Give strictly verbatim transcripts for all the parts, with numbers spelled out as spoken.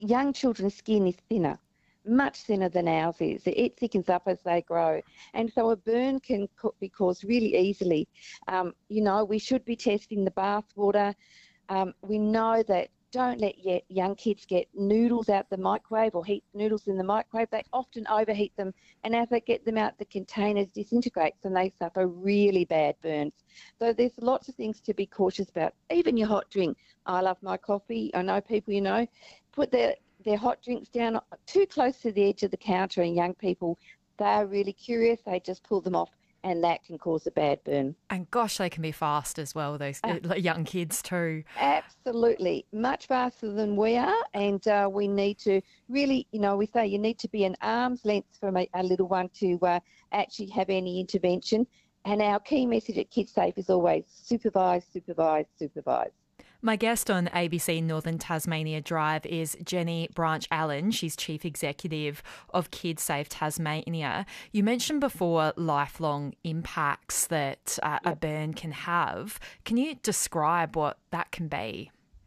young children's skin is thinner, much thinner than ours is. It thickens up as they grow. And so a burn can be caused really easily. Um, you know, we should be testing the bath water. Um, we know that don't let young kids get noodles out the microwave or heat noodles in the microwave. They often overheat them, and as they get them out, the containers disintegrates and they suffer really bad burns. So there's lots of things to be cautious about. Even your hot drink. I love my coffee. I know people, you know, put their, their hot drinks down too close to the edge of the counter, and young people, they're really curious. They just pull them off, and that can cause a bad burn. And gosh, they can be fast as well, those uh, young kids too. Absolutely. Much faster than we are. And uh, we need to really, you know, we say you need to be an arm's length from a, a little one to uh, actually have any intervention. And our key message at KidSafe is always supervise, supervise, supervise. My guest on A B C Northern Tasmania Drive is Jenny Branch-Allen. She's Chief Executive of KidSafe Tasmania. You mentioned before lifelong impacts that uh, yep. a burn can have. Can you describe what that can be?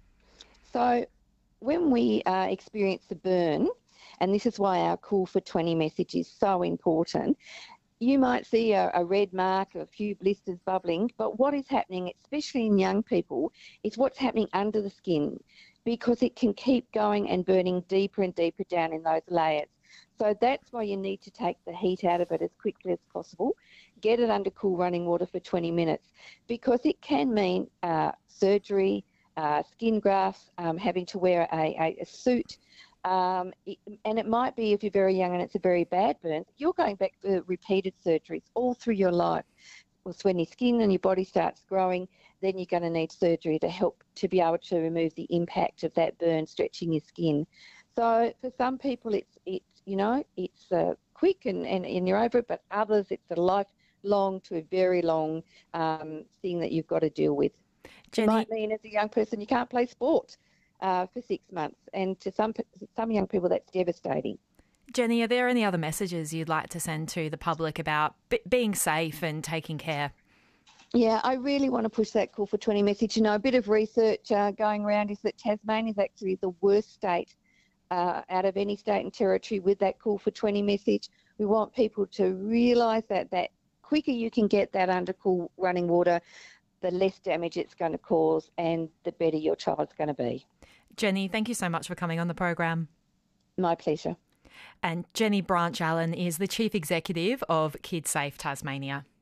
So when we uh, experience a burn, and this is why our Cool for twenty message is so important, you might see a, a red mark, a few blisters bubbling, but what is happening, especially in young people, is what's happening under the skin, because it can keep going and burning deeper and deeper down in those layers. So that's why you need to take the heat out of it as quickly as possible, get it under cool running water for twenty minutes, because it can mean uh, surgery, uh, skin grafts, um, having to wear a, a, a suit. Um, it, and it might be, if you're very young and it's a very bad burn, you're going back to repeated surgeries all through your life. Well, when your skin and your body starts growing, then you're going to need surgery to help to be able to remove the impact of that burn stretching your skin. So for some people, it's, it's you know, it's uh, quick and, and, and you're over it, but others, it's a lifelong to a very long um, thing that you've got to deal with. Jenny, it might mean as a young person you can't play sport. Uh, for six months, and to some some young people that's devastating. Jenny, are there any other messages you'd like to send to the public about b- being safe and taking care? Yeah, I really want to push that Cool for twenty message. You know, a bit of research uh, going around is that Tasmania is actually the worst state uh, out of any state and territory with that Cool for twenty message. We want people to realise that that quicker you can get that under cool running water, the less damage it's going to cause and the better your child's going to be. Jenny, thank you so much for coming on the program. My pleasure. And Jenny Branch-Allen is the Chief Executive of KidSafe Tasmania.